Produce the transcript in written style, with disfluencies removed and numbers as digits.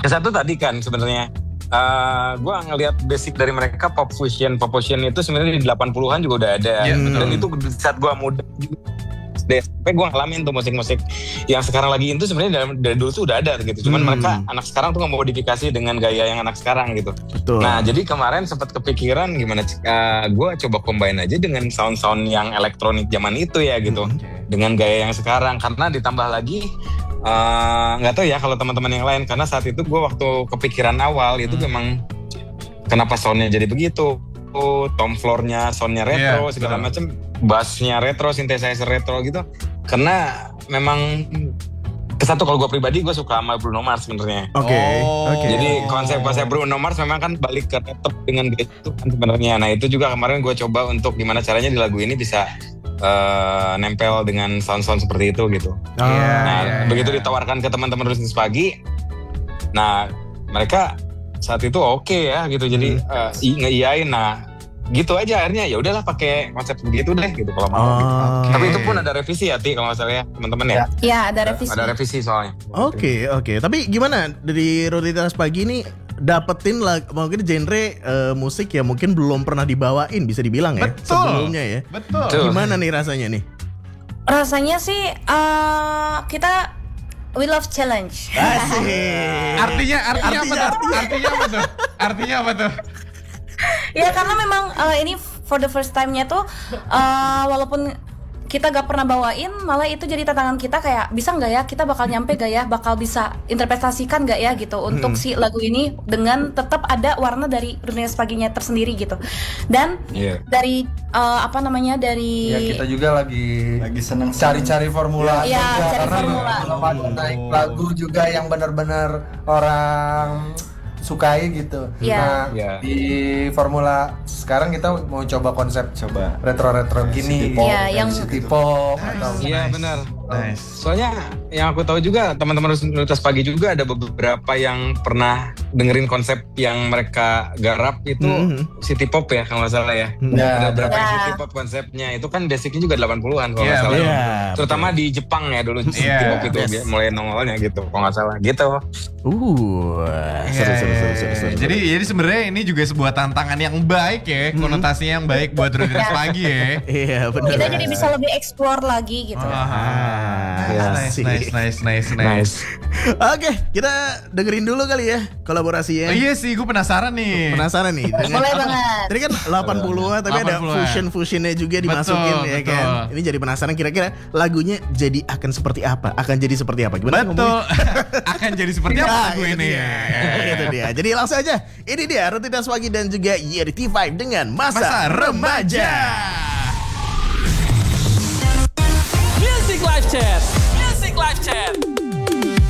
Yang satu tadi kan sebenarnya gue ngelihat basic dari mereka pop fusion itu sebenarnya di 80-an juga udah ada. Dan itu saat gue muda SMP gue ngalamin tuh musik-musik yang sekarang lagi itu sebenarnya dari dulu tuh udah ada gitu. Cuman mereka anak sekarang tuh ngemodifikasi dengan gaya yang anak sekarang gitu. Betul. Nah jadi kemarin sempat kepikiran gimana gue coba combine aja dengan sound-sound yang elektronik zaman itu ya gitu. Dengan gaya yang sekarang, karena ditambah lagi nggak tahu ya kalau teman-teman yang lain, karena saat itu gue waktu kepikiran awal itu memang kenapa soundnya jadi begitu. Tom floor-nya, soundnya retro, segala macam, bassnya retro, synthesizer retro gitu. Karena memang kesatu kalau gue pribadi gue suka sama Bruno Mars sebenarnya. Oke. Jadi konsep Bruno Mars memang kan balik ke retro dengan dia itu kan sebenarnya. Nah itu juga kemarin gue coba untuk gimana caranya di lagu ini bisa nempel dengan sound-sound seperti itu gitu. Begitu ditawarkan ke teman-teman Rusnis Pagi, nah mereka saat itu oke ya gitu, jadi ngeiyain. Nah gitu aja akhirnya, ya udahlah pakai konsep begitu deh gitu kalau mau. Gitu. Tapi itu pun ada revisi ya Ti kalau nggak salah ya teman-teman ya. Iya ada revisi. Ada revisi soalnya. Oke. Tapi gimana dari Rutinitas Pagi ini dapetin mungkin genre musik yang mungkin belum pernah dibawain bisa dibilang ya sebelumnya ya. Betul. Gimana nih rasanya nih? Rasanya sih kita we love challenge. Asik. Artinya apa tuh? Ya karena memang ini for the first time-nya tuh walaupun kita gak pernah bawain, malah itu jadi tantangan kita kayak bisa nggak ya, kita bakal nyampe gak ya, bakal bisa interpretasikan gak ya gitu untuk si lagu ini dengan tetap ada warna dari Rutinitas Paginya tersendiri gitu. Dan dari dari ya kita juga lagi seneng cari-cari formula ya, juga, cari karena formula. belum ada naik lagu juga yang benar-benar orang sukai gitu. Nah di formula sekarang kita mau coba konsep retro gini, yang city pop atau benar. Soalnya yang aku tahu juga teman-teman Rutinitas Pagi juga ada beberapa yang pernah dengerin konsep yang mereka garap itu city pop ya kalau nggak salah ya. Ada beberapa yang city pop konsepnya itu kan basicnya juga 80-an kalau nggak salah. Terutama di Jepang ya dulu city pop itu mulai nongolnya gitu kalau nggak salah gitu. Seru. Jadi sebenarnya ini juga sebuah tantangan yang baik ya, konotasinya yang baik buat Rutinitas Pagi ya. Iya benar. Kita jadi bisa lebih explore lagi gitu. Nice. Oke, kita dengerin dulu kali ya kolaborasinya. Oh iya sih, gue penasaran nih. Boleh banget. Tadi kan 80-an tapi ada fusionnya juga dimasukin ya kan. Ini jadi penasaran kira-kira lagunya jadi akan seperti apa? Gimana? Betul. Akan jadi seperti apa lagu ini ya. Itu dia. Jadi langsung aja. Ini dia Rutinitas Pagi dan juga YRT5 dengan Masa Remaja.